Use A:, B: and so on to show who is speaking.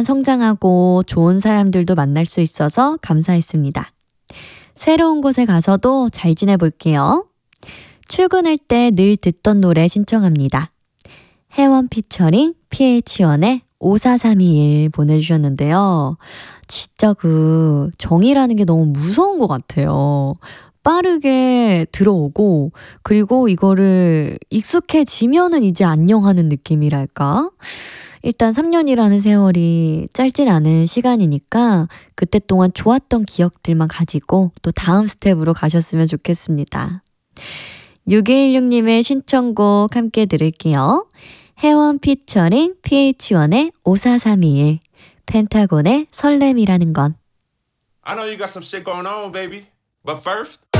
A: 동안 성장하고 좋은 사람들도 만날 수 있어서 감사했습니다. 새로운 곳에 가서도 잘 지내볼게요. 출근할 때 늘 듣던 노래 신청합니다. 혜원 피처링 PH1의 54321 보내주셨는데요. 진짜 정이라는 게 너무 무서운 것 같아요. 빠르게 들어오고 그리고 이거를 익숙해지면은 이제 안녕하는 느낌이랄까? 일단 3년이라는 세월이 짧진 않은 시간이니까 그때 동안 좋았던 기억들만 가지고 또 다음 스텝으로 가셨으면 좋겠습니다. 6216님의 신청곡 함께 들을게요. 혜원 피처링 PH1의 54321 펜타곤의 설렘이라는 건.
B: I know you got some shit going on, baby. But first,